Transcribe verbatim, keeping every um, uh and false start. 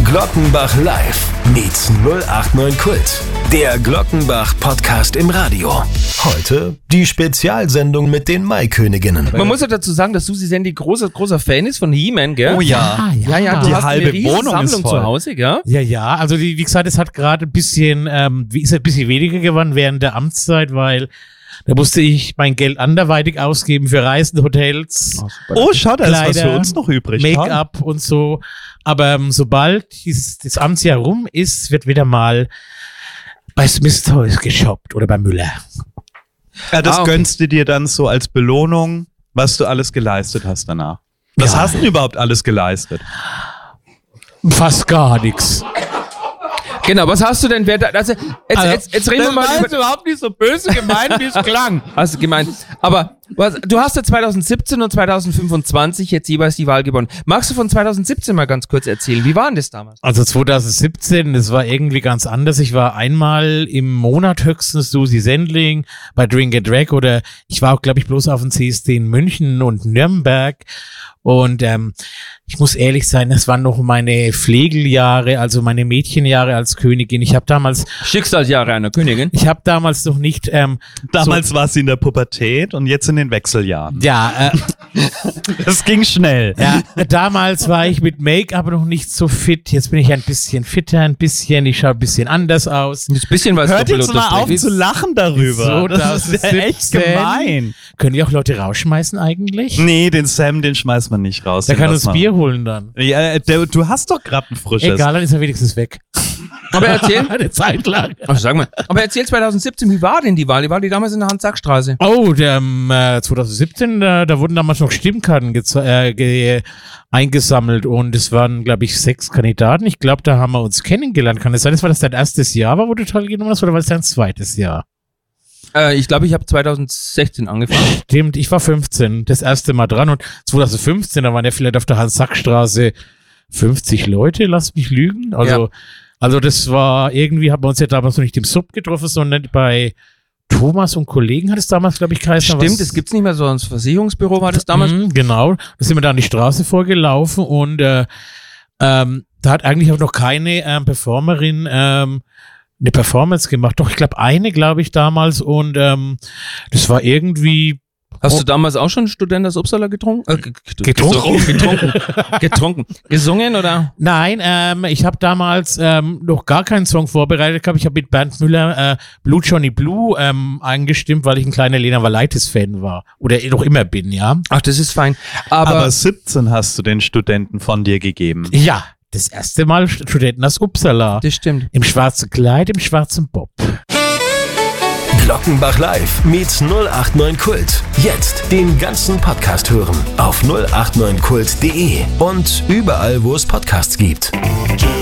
Glockenbach Live meets null acht neun Kult. Der Glockenbach-Podcast im Radio. Heute die Spezialsendung mit den Maiköniginnen. Man muss ja dazu sagen, dass Susi Sandy großer, großer Fan ist von He-Man, gell? Oh ja. Ja, ja, du die hast halbe eine riesen Wohnung Sammlung ist voll. zu Hause, gell? Ja, ja, also die, wie gesagt, es hat gerade ein bisschen, ähm, wie ist ein bisschen weniger geworden während der Amtszeit, weil da musste ich mein Geld anderweitig ausgeben für Reisen, Hotels, Oh, schau, da ist was Kleider, für uns noch übrig. Make-up und so. Aber ähm, sobald dieses, das Amtsjahr rum ist, wird wieder mal bei Smith Toys geshoppt oder bei Müller. Ja, das Ah, okay. gönnst du dir dann so als Belohnung, was du alles geleistet hast danach. Was Ja. hast du denn überhaupt alles geleistet? Fast gar nichts. Genau, was hast du denn? Wer da, also, jetzt, Also, jetzt, jetzt reden wir mal über... überhaupt nicht so böse gemeint, wie es klang. Hast du gemeint. Aber was, du hast ja zwanzig siebzehn und zwanzig fünfundzwanzig jetzt jeweils die Wahl gewonnen. Magst du von zwanzig siebzehn mal ganz kurz erzählen? Wie war denn das damals? Also zwanzig siebzehn, das war irgendwie ganz anders. Ich war einmal im Monat höchstens Susi Sendling bei Drink and Drag oder ich war auch, glaube ich, bloß auf dem C S D in München und Nürnberg. Und ähm, ich muss ehrlich sein, das waren noch meine Pflegeljahre, also meine Mädchenjahre als Königin. Ich habe damals, Schicksalsjahre einer Königin. ich habe damals noch nicht ähm, Damals war sie in der Pubertät und jetzt in den Wechseljahren. ja, äh, Das ging schnell. ja, damals war ich mit Make-up noch nicht so fit. Jetzt bin ich ein bisschen fitter, ein bisschen. Ich schaue ein bisschen anders aus. Ein bisschen was Hört doppelt jetzt mal auf unterstrichen. zu lachen darüber. So, das ist ja echt siebzehn. gemein. Können wir auch Leute rausschmeißen eigentlich? Nee, den Sam, den schmeißt man nicht raus. Der Den kann lass uns mal. Bier holen dann. Ja, der, du hast doch gerade ein frisches. Egal, dann ist er wenigstens weg. Aber erzähl... Eine Zeit lang. Ach, sag mal. Aber erzähl zwanzig siebzehn, wie war denn die Wahl? Die war die damals in der Hans-Sack-Straße. Oh, der, ähm, äh, zwanzig siebzehn, äh, da wurden damals noch Stimmkarten geze- äh, ge- eingesammelt und es waren, glaube ich, sechs Kandidaten. Ich glaube, da haben wir uns kennengelernt. Kann es sein, das war das dein erstes Jahr war, wo du teilgenommen hast, oder war das dein zweites Jahr? Äh, ich glaube, ich habe zwanzig sechzehn angefangen. Stimmt, ich war fünfzehn, das erste Mal dran und zwanzig fünfzehn, da waren ja vielleicht auf der Hans-Sack-Straße fünfzig Leute, lass mich lügen. Also, Ja. also das war, irgendwie haben wir uns ja damals noch nicht im Sub getroffen, sondern bei Thomas und Kollegen hat es damals, glaube ich, geheißen. Stimmt, was- es gibt's nicht mehr so. Das Versicherungsbüro war das damals. Mhm, genau, da sind wir da an die Straße vorgelaufen und äh, ähm, da hat eigentlich auch noch keine ähm, Performerin ähm, eine Performance gemacht. Doch, ich glaube, eine, glaube ich, damals und ähm, das war irgendwie Hast Oh. du damals auch schon Student aus Uppsala getrunken? Äh, g- g- Getrunken. Getrunken. Getrunken. Gesungen oder? Nein, ähm, ich habe damals ähm, noch gar keinen Song vorbereitet gehabt. Ich habe mit Bernd Müller äh, Blue Johnny Blue ähm, eingestimmt, weil ich ein kleiner Lena Valaitis-Fan war. Oder noch immer bin, ja. Ach, das ist fein. Aber, Aber siebzehn hast du den Studenten von dir gegeben. Ja, das erste Mal Studenten aus Uppsala. das stimmt. Im schwarzen Kleid, im schwarzen Bob. Glockenbach Live meets null acht neun Kult. Jetzt den ganzen Podcast hören auf null acht neun kult punkt de und überall, wo es Podcasts gibt.